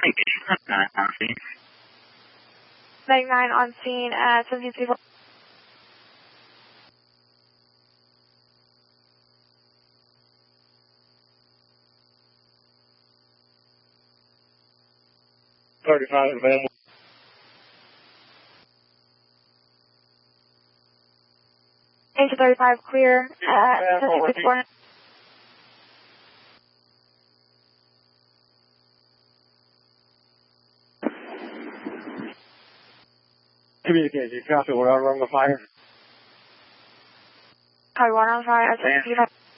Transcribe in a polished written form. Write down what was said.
99 on scene at 1734. $35 available. Angel 35 clear at 1734. Communication, copy, we're on the fire. Copy 1 on fire at 1735.